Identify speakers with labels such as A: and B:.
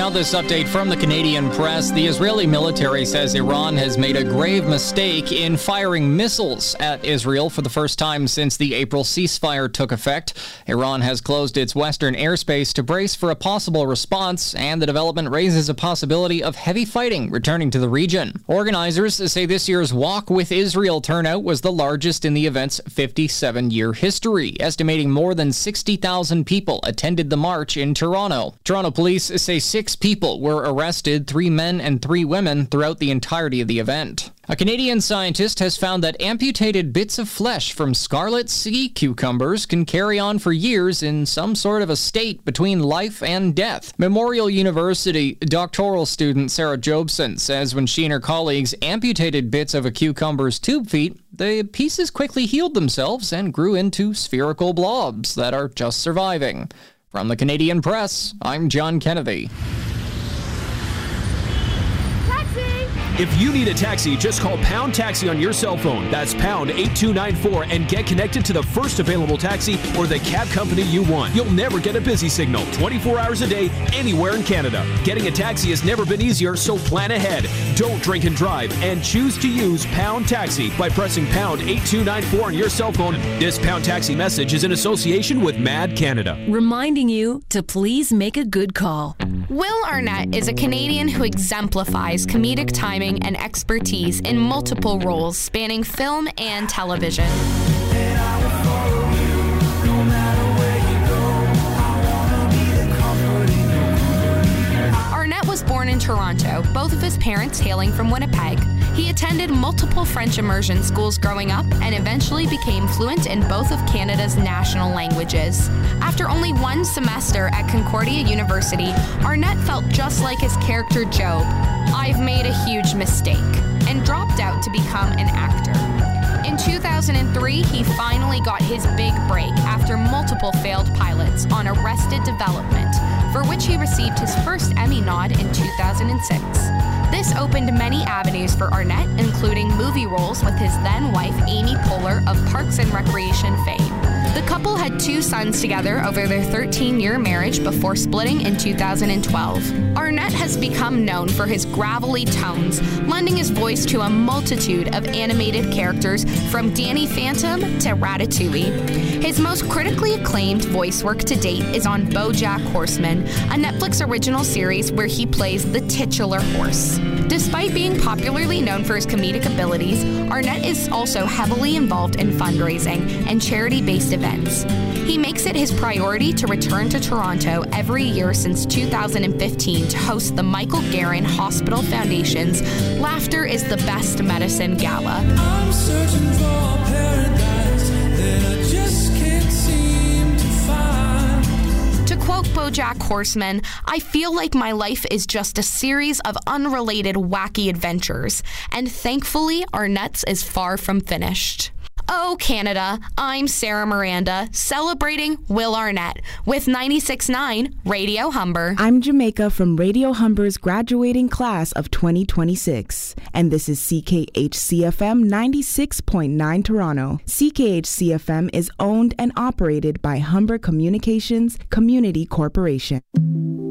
A: Now this update from the Canadian press. The Israeli military says Iran has made a grave mistake in firing missiles at Israel for the first time since the April ceasefire took effect. Iran has closed its western airspace to brace for a possible response, and the development raises a possibility of heavy fighting returning to the region. Organizers say this year's Walk with Israel turnout was the largest in the event's 57-year history, estimating more than 60,000 people attended the march in Toronto. Toronto police say 6 people were arrested, 3 men and 3 women, throughout the entirety of the event. A Canadian scientist has found that amputated bits of flesh from scarlet sea cucumbers can carry on for years in some sort of a state between life and death. Memorial University doctoral student Sarah Jobson says when she and her colleagues amputated bits of a cucumber's tube feet, the pieces quickly healed themselves and grew into spherical blobs that are just surviving. From the Canadian Press, I'm John Kennedy.
B: If you need a taxi, just call Pound Taxi on your cell phone. That's pound 8294 and get connected to the first available taxi or the cab company you want. You'll never get a busy signal 24 hours a day, anywhere in Canada. Getting a taxi has never been easier, so plan ahead. Don't drink and drive, and choose to use Pound Taxi by pressing pound 8294 on your cell phone. This Pound Taxi message is in association with MAD Canada.
C: Reminding you to please make a good call.
D: Will Arnett is a Canadian who exemplifies comedic timing and expertise in multiple roles spanning film and television. Arnett was born in Toronto, both of his parents hailing from Winnipeg. He attended multiple French immersion schools growing up and eventually became fluent in both of Canada's national languages. After only 1 semester at Concordia University, Arnett felt just like his character Job. I've made a huge mistake, and dropped out to become an actor. In 2003, he finally got his big break after multiple failed pilots on Arrested Development, for which he received his first Emmy nod in 2006. This opened many avenues for Arnett, including movie roles with his then-wife Amy Poehler of Parks and Recreation fame. The couple had 2 sons together over their 13-year marriage before splitting in 2012. Arnett has become known for his gravelly tones, lending his voice to a multitude of animated characters from Danny Phantom to Ratatouille. His most critically acclaimed voice work to date is on BoJack Horseman, a Netflix original series where he plays the titular horse. Despite being popularly known for his comedic abilities, Arnett is also heavily involved in fundraising and charity-based events. He makes it his priority to return to Toronto every year since 2015 to host the Michael Garron Hospital Foundation's Laughter is the Best Medicine Gala.
E: I'm searching for a paradise that I just can't seem to find.
D: To quote BoJack Horseman, I feel like my life is just a series of unrelated wacky adventures, and thankfully Arnett's is far from finished. Oh, Canada, I'm Sarah Miranda, celebrating Will Arnett with 96.9 Radio Humber.
F: I'm Jamaica from Radio Humber's graduating class of 2026, and this is CKHCFM 96.9 Toronto. CKHCFM is owned and operated by Humber Communications Community Corporation.